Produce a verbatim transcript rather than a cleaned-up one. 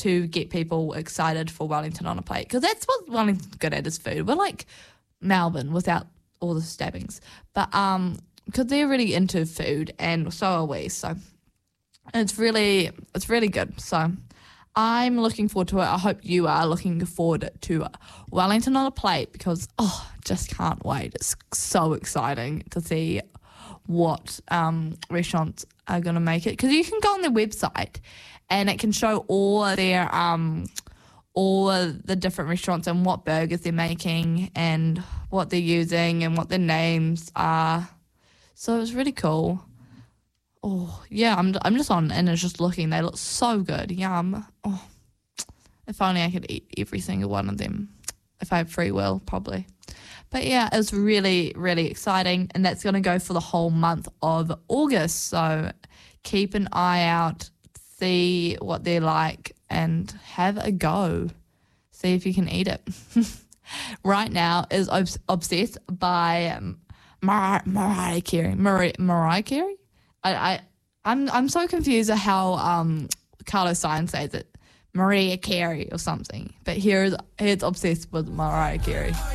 to get people excited for Wellington on a plate, because that's what Wellington's good at, is food. We're like Melbourne without all the stabbings, but um, because they're really into food, and so are we. So it's really it's really good. So I'm looking forward to it. I hope you are looking forward to Wellington on a plate, because oh, just can't wait. It's so exciting to see what um, restaurants are going to make it, because you can go on their website and it can show all their um, all the different restaurants and what burgers they're making and what they're using and what their names are. So it's really cool. Oh yeah, I'm I'm just on and it's just looking. They look so good. Yum. Oh, if only I could eat every single one of them. If I had free will, probably. But yeah, it's really, really exciting, and that's going to go for the whole month of August. So keep an eye out, see what they're like, and have a go. See if you can eat it. Right now is Obs- Obsessed by um, Mar- Mariah Carey. Mar- Mariah Carey? I, I, I'm I'm so confused at how um, Carlos Sainz says it. Mariah Carey or something. But here's, here's Obsessed with Mariah Carey.